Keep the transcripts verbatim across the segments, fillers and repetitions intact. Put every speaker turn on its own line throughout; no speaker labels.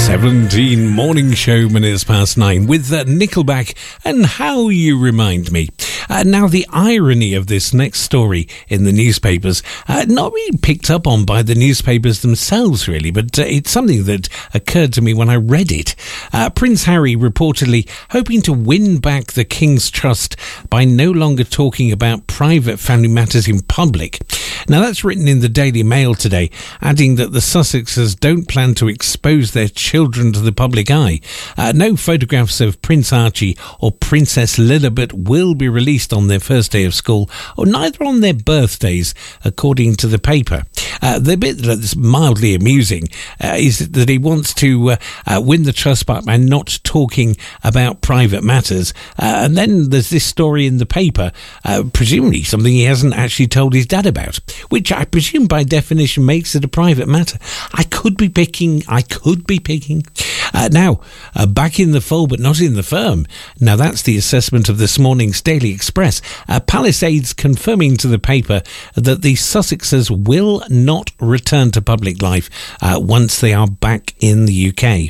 seventeen morning show minutes past nine with uh, Nickelback and How You Remind Me. Uh, now, the irony of this next story in the newspapers, uh, not really picked up on by the newspapers themselves, really, but uh, it's something that occurred to me when I read it. Uh, Prince Harry reportedly hoping to win back the King's trust by no longer talking about private family matters in public. Now, that's written in the Daily Mail today, adding that the Sussexes don't plan to expose their children to the public eye. Uh, no photographs of Prince Archie or Princess Lilibet will be released on their first day of school, or neither on their birthdays, according to the paper. Uh, the bit that's mildly amusing uh, is that he wants to uh, uh, win the trust back by not talking about private matters. Uh, and then there's this story in the paper, uh, presumably something he hasn't actually told his dad about, which I presume by definition makes it a private matter. I could be picking, I could be picking. Uh, now, uh, back in the fold but not in the firm. Now, that's the assessment of this morning's Daily Express. Uh, Palisades confirming to the paper that the Sussexes will not return to public life uh, once they are back in the U K.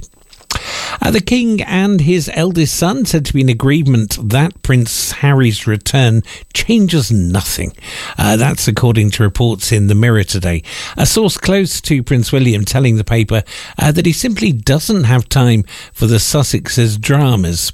Uh, the King and his eldest son said to be in agreement that Prince Harry's return changes nothing. Uh, that's according to reports in the Mirror today. A source close to Prince William telling the paper uh, that he simply doesn't have time for the Sussexes' dramas.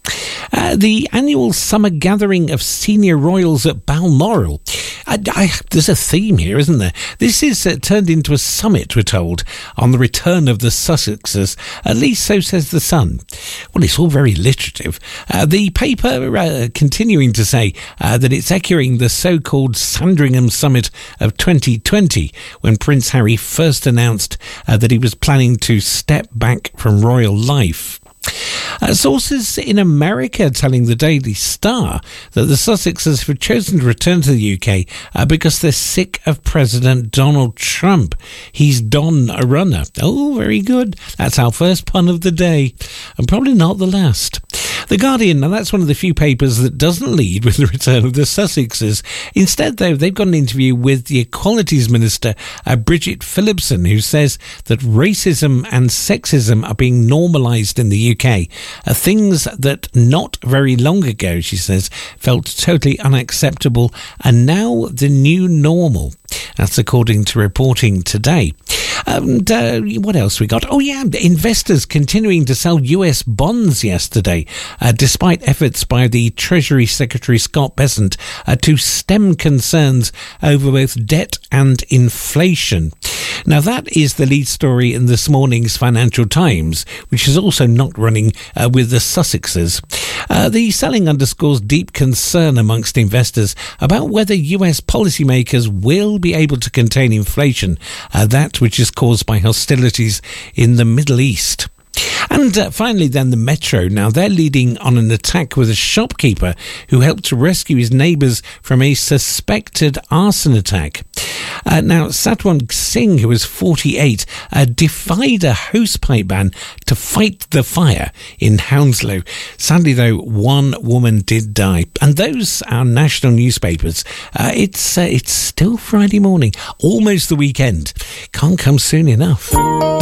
Uh, the annual summer gathering of senior royals at Balmoral. I, I, there's a theme here, isn't there? This is uh, turned into a summit, we're told, on the return of the Sussexes. At least so says The Sun. Well, it's all very literative. Uh, the paper uh, continuing to say uh, that it's echoing the so-called Sandringham Summit of twenty twenty, when Prince Harry first announced uh, that he was planning to step back from royal life. Uh, sources in America telling the Daily Star that the Sussexes have chosen to return to the U K uh, because they're sick of President Donald Trump. He's Don a runner. Oh, very good. That's our first pun of the day, and probably not the last. The Guardian, now that's one of the few papers that doesn't lead with the return of the Sussexes. Instead, though, they've got an interview with the Equalities Minister, uh, Bridget Phillipson, who says that racism and sexism are being normalised in the U K. Uh, things that not very long ago, she says, felt totally unacceptable and now the new normal. That's according to reporting today. And uh, what else we got? Oh, yeah, investors continuing to sell U S bonds yesterday, uh, despite efforts by the Treasury Secretary Scott Bessent uh, to stem concerns over both debt and inflation. Now, that is the lead story in this morning's Financial Times, which is also not running uh, with the Sussexes. Uh, the selling underscores deep concern amongst investors about whether U S policymakers will be able to contain inflation, uh, that which is caused by hostilities in the Middle East. And uh, finally then the Metro. Now they're leading on an attack with a shopkeeper who helped to rescue his neighbours from a suspected arson attack. Uh, now Satwan Singh, who was forty-eight, uh, defied a hosepipe ban to fight the fire in Hounslow. Sadly though, one woman did die. And those are national newspapers. Uh, it's, uh, it's still Friday morning, almost the weekend. Can't come soon enough.